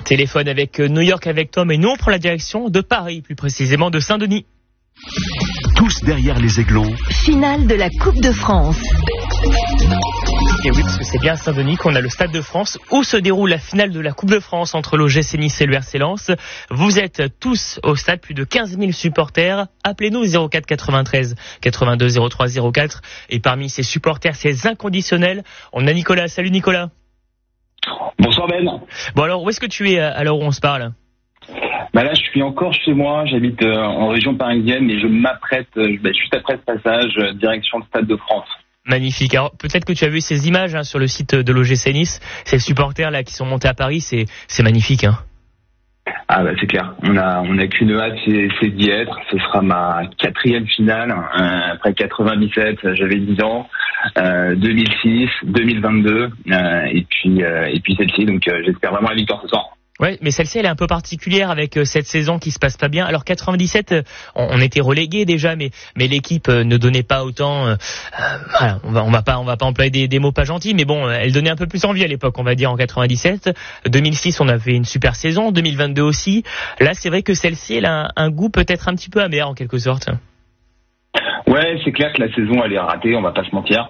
Téléphone avec New York avec Tom et nous on prend la direction de Paris, plus précisément de Saint-Denis. Tous derrière les Aiglons. Finale de la Coupe de France. Et oui, parce que c'est bien à Saint-Denis qu'on a le Stade de France où se déroule la finale de la Coupe de France entre l'OGC Nice et le RC Lens. Vous êtes tous au stade, plus de 15 000 supporters. Appelez-nous 04 93 82 03 04. Et parmi ces supporters, ces inconditionnels, on a Nicolas. Salut Nicolas. Bonsoir Ben. Bon alors, où est-ce que tu es à l'heure où on se parle ? Là, je suis encore chez moi. J'habite en région parisienne et je m'apprête, juste après ce passage, direction le Stade de France. Magnifique. Alors peut-être que tu as vu ces images sur le site de l'OGC Nice. Ces supporters là qui sont montés à Paris, c'est magnifique. Ah c'est clair. On a qu'une hâte, c'est d'y être. Ce sera ma 4e finale. Après 97, j'avais 10 ans. 2006, 2022 et puis celle-ci. Donc j'espère vraiment la victoire ce soir. Ouais, mais celle-ci elle est un peu particulière avec cette saison qui se passe pas bien. Alors 97, on était relégués déjà, mais l'équipe ne donnait pas autant. Voilà, on va pas employer des mots pas gentils, mais bon, elle donnait un peu plus envie à l'époque, on va dire en 97. 2006, on a fait une super saison, 2022 aussi. Là, c'est vrai que celle-ci, elle a un goût peut-être un petit peu amer en quelque sorte. Ouais, c'est clair que la saison elle est ratée, on va pas se mentir.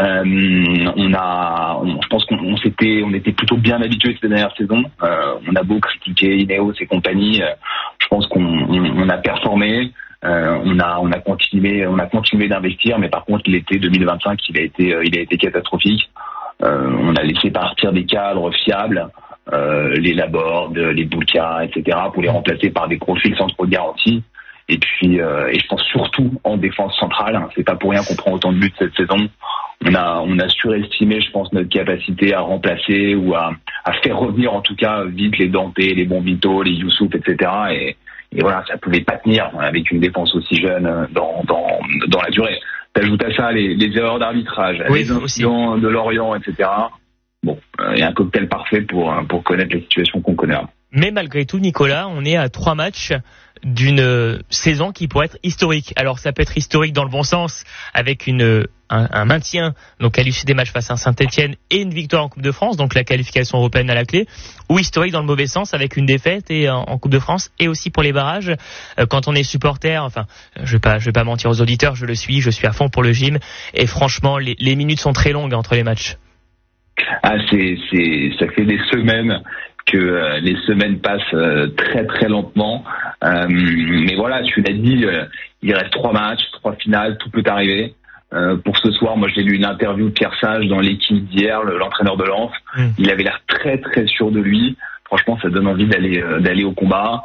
Je pense qu'on était plutôt bien habitués cette dernière saison. On a beau critiquer Ineos et compagnie, je pense qu'on a performé. On a continué d'investir, mais par contre l'été 2025 il a été catastrophique. On a laissé partir des cadres fiables, les Laborde, les Boulka, etc. pour les remplacer par des profils sans trop de garantie. Et puis, je pense surtout en défense centrale. C'est pas pour rien qu'on prend autant de buts cette saison. On a surestimé, je pense, notre capacité à remplacer ou à faire revenir en tout cas vite les Dante, les Bonvito, les Youssouf, etc. Et voilà, ça pouvait pas tenir avec une défense aussi jeune dans la durée. T'ajoutes à ça les erreurs d'arbitrage, oui, les incidents de Lorient, etc. Bon, il y a un cocktail parfait pour connaître la situation qu'on connaît. Mais malgré tout, Nicolas, on est à 3 matchs d'une saison qui pourrait être historique. Alors ça peut être historique dans le bon sens, avec un maintien donc à l'issue des matchs face à Saint-Etienne et une victoire en Coupe de France, donc la qualification européenne à la clé, ou historique dans le mauvais sens avec une défaite et en Coupe de France et aussi pour les barrages. Quand on est supporter, enfin, je vais pas mentir aux auditeurs, je suis à fond pour le gym et franchement les minutes sont très longues entre les matchs. Ah, ça fait des semaines que les semaines passent très très lentement. Mais voilà, tu l'as dit, il reste 3 matchs, 3 finales, tout peut arriver. Pour ce soir, moi j'ai lu une interview de Pierre Sage dans l'équipe d'hier, l'entraîneur de Lens. Il avait l'air très très sûr de lui. Franchement, ça donne envie d'aller au combat.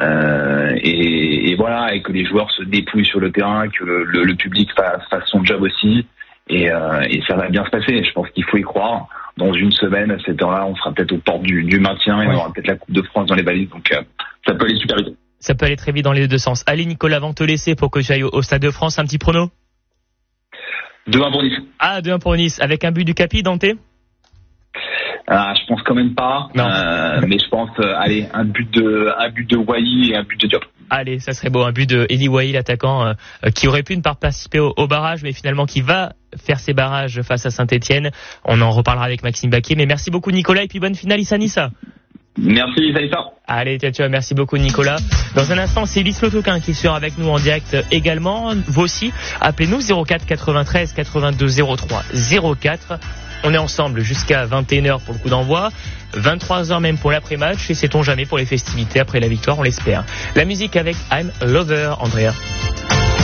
Et voilà, et que les joueurs se dépouillent sur le terrain, que le public fasse son job aussi. Et ça va bien se passer. Je pense qu'il faut y croire. Dans une semaine, à cette heure-là, on sera peut-être aux portes du maintien et on aura peut-être la Coupe de France dans les valises. Donc, ça peut aller super vite. Ça peut aller très vite dans les deux sens. Allez, Nicolas, avant de te laisser pour que tu ailles au Stade de France, un petit prono ? 2-1 pour Nice. Ah, 2-1 pour Nice. Avec un but du Capi, Dante ? Je pense quand même pas. Mais je pense, un but de Wai et un but de Diop. Allez, ça serait beau, un but de Eli Wai, l'attaquant qui aurait pu ne pas participer au barrage, mais finalement qui va faire ses barrages face à Saint-Etienne. On en reparlera avec Maxime Baquier. Mais merci beaucoup Nicolas et puis bonne finale Issa. Merci Issa. Allez, ciao, merci beaucoup Nicolas. Dans un instant, c'est Lys Lotoquin qui sera avec nous en direct également. Vous aussi, appelez-nous 04 93 82 03 04. On est ensemble jusqu'à 21h pour le coup d'envoi, 23h même pour l'après-match et sait-on jamais pour les festivités après la victoire, on l'espère. La musique avec I'm a Lover, Andrea.